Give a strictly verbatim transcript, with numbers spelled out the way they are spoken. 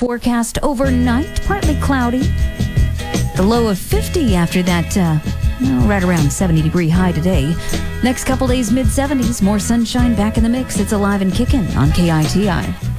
forecast overnight, partly cloudy. The low of fifty after that, uh, well, right around seventy degree high today. Next couple days, mid seventies, more sunshine back in the mix. It's Alive and Kickin' on K I T I.